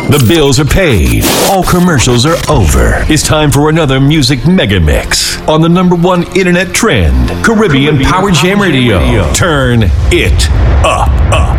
The bills are paid. All commercials are over. It's time for another music mega mix on the #1 internet trend, Caribbean Power Jam Radio. Turn it up.